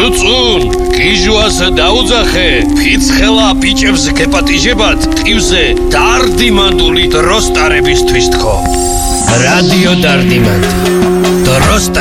წუნ, კიჟუას დაუძახე, ფიცხელა ბიჭებს გეპატიჟებათ, ტყივზე დარდიმანდული დროსტარებისთვის თქო. რადიო დარდიმანდი. დროსტ